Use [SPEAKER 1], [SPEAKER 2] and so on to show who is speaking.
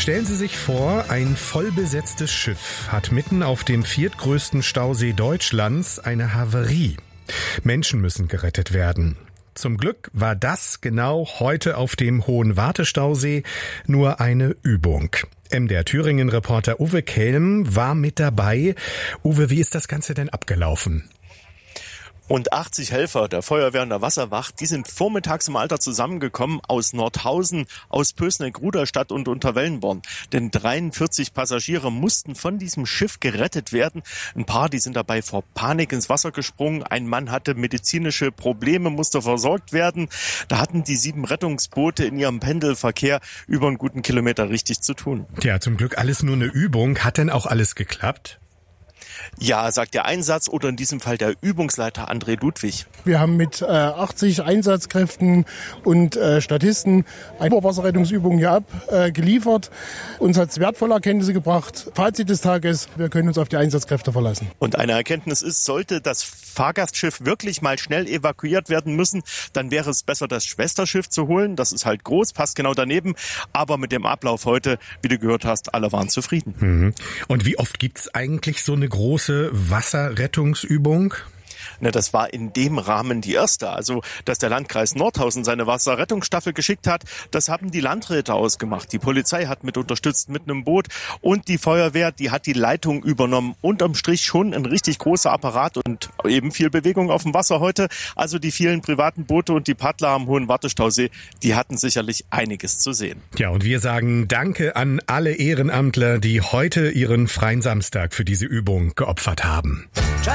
[SPEAKER 1] Stellen Sie sich vor, ein vollbesetztes Schiff hat mitten auf dem viertgrößten Stausee Deutschlands eine Havarie. Menschen müssen gerettet werden. Zum Glück war das genau heute auf dem Hohen Wartestausee nur eine Übung. MDR Thüringen-Reporter Uwe Kelm war mit dabei. Uwe, wie ist das Ganze denn abgelaufen?
[SPEAKER 2] Rund 80 Helfer der Feuerwehr und der Wasserwacht, die sind vormittags im Alter zusammengekommen aus Nordhausen, aus Pößneck, Ruderstadt und Unterwellenborn. Denn 43 Passagiere mussten von diesem Schiff gerettet werden. Ein paar, die sind dabei vor Panik ins Wasser gesprungen. Ein Mann hatte medizinische Probleme, musste versorgt werden. Da hatten die 7 Rettungsboote in ihrem Pendelverkehr über einen guten Kilometer richtig zu tun.
[SPEAKER 1] Ja, zum Glück alles nur eine Übung. Hat denn auch alles geklappt?
[SPEAKER 2] Ja, sagt der Einsatz oder in diesem Fall der Übungsleiter André Ludwig.
[SPEAKER 3] Wir haben mit 80 Einsatzkräften und Statisten eine Oberwasserrettungsübung hier abgeliefert. Uns hat es wertvolle Erkenntnisse gebracht. Fazit des Tages, wir können uns auf die Einsatzkräfte verlassen.
[SPEAKER 2] Und eine Erkenntnis ist, sollte das Fahrgastschiff wirklich mal schnell evakuiert werden müssen, dann wäre es besser, das Schwesterschiff zu holen. Das ist halt groß, passt genau daneben. Aber mit dem Ablauf heute, wie du gehört hast, alle waren zufrieden.
[SPEAKER 1] Und wie oft gibt's eigentlich so eine große Wasserrettungsübung?
[SPEAKER 2] Das war in dem Rahmen die erste. Also, dass der Landkreis Nordhausen seine Wasserrettungsstaffel geschickt hat, das haben die Landräte ausgemacht. Die Polizei hat mit unterstützt mit einem Boot und die Feuerwehr, die hat die Leitung übernommen. Unterm Strich schon ein richtig großer Apparat und eben viel Bewegung auf dem Wasser heute. Also die vielen privaten Boote und die Paddler am Hohen Wartestausee, die hatten sicherlich einiges zu sehen.
[SPEAKER 1] Ja, und wir sagen Danke an alle Ehrenamtler, die heute ihren freien Samstag für diese Übung geopfert haben.